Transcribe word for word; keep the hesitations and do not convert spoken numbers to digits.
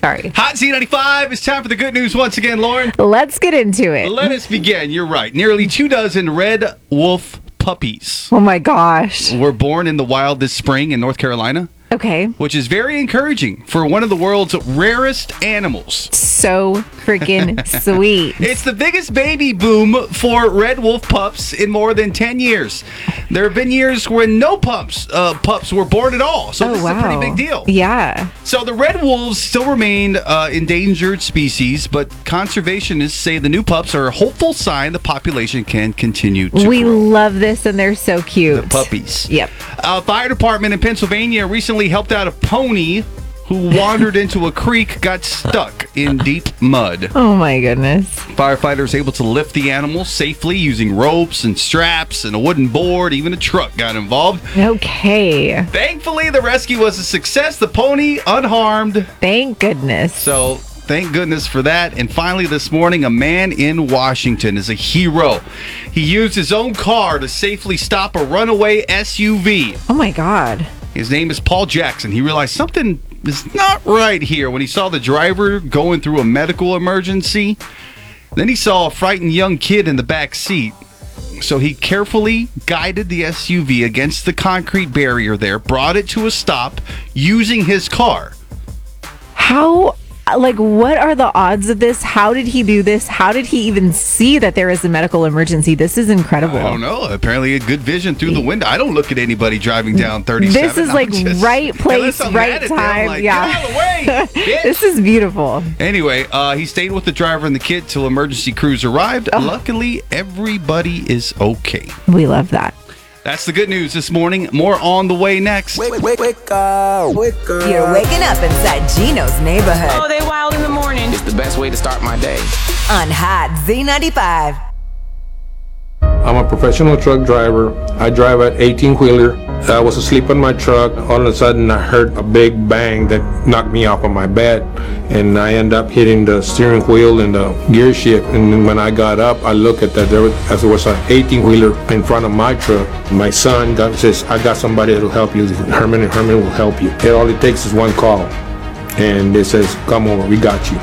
Sorry. Hot Z ninety-five. It's time for the good news once again, Lauren. Let's get into it. Let us begin. You're right. Nearly two dozen red wolf puppies Oh my gosh. were born in the wild this spring in North Carolina, Okay. which is very encouraging for one of the world's rarest animals. So freaking sweet. It's the biggest baby boom for red wolf pups in more than ten years. There have been years when no pups uh, pups were born at all, so Oh, this wow. is a pretty big deal. Yeah. So the red wolves still remain uh, endangered species, but conservationists say the new pups are a hopeful sign the population can continue to We grow. love this, and they're so cute. The puppies. Yep. A fire department in Pennsylvania recently helped out a pony who wandered into a creek, got stuck in deep mud. Oh my goodness. Firefighters able to lift the animal safely using ropes and straps and a wooden board. Even a truck got involved. Okay. Thankfully, the rescue was a success. The pony unharmed. Thank goodness. So thank goodness for that. And finally, this morning, a man in Washington is a hero. He used his own car to safely stop a runaway S U V. Oh my God. His name is Paul Jackson. He realized something is not right here when he saw the driver going through a medical emergency. Then he saw a frightened young kid in the back seat. So he carefully guided the S U V against the concrete barrier there, brought it to a stop using his car. How, like, what are the odds of this? How did he do this? How did he even see that there is a medical emergency? This is incredible. I don't know. Apparently, a good vision through the window. I don't look at anybody driving down thirty-seven. This is I'm like just- right place, unless I'm right mad at them, time. like, Yeah. Get out of the way, bitch. This is beautiful. Anyway, uh, he stayed with the driver and the kid till emergency crews arrived. Oh. Luckily, everybody is okay. We love that. That's the good news this morning. More on the way next. Wake, wake, wake up, wake up. You're waking up inside Gino's neighborhood Oh, they wild in the morning. It's the best way to start my day. on Hot Z ninety-five. I'm a professional truck driver. I drive an eighteen-wheeler. I was asleep in my truck. All of a sudden, I heard a big bang that knocked me off of my bed, and I end up hitting the steering wheel and the gear shift. And then when I got up, I looked at that. There was, as there was an eighteen-wheeler in front of my truck. My son got, says, "I got somebody that'll help you. Herman and Herman will help you. It all it takes is one call." And it says, "Come over, we got you."